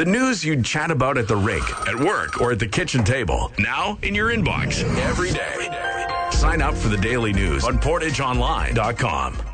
The news you'd chat about at the rink, at work, or at the kitchen table. Now in your inbox every day. Sign up for the daily news on PortageOnline.com.